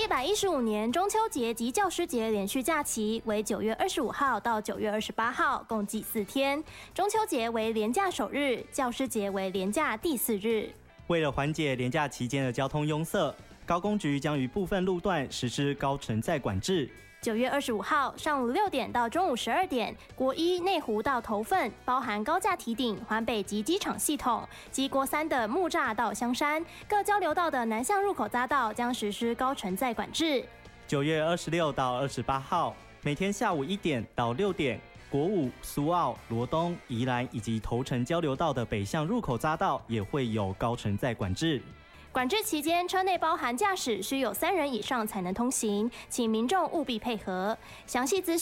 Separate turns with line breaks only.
115年中秋节及教师节连续假期为9月25号到9月28号，共计4天。中秋节为连假首日，教师节为连假第4日。
为了缓解连假期间的交通拥塞，高公局将于部分路段实施高承载管制。
9月25号上午6点到中午12点，国一内湖到头份包含高架堤顶、环北及机场系统及国3的木栅到香山各交流道的南向入口匝道将实施高承载管制。
9月26到28号，每天下午1点到6点，国5、苏澳、罗东、宜兰以及头城交流道的北向入口匝道也会有高承载管制。
管制期间，车内包含驾驶需有3人以上才能通行，请民众务必配合。详细资讯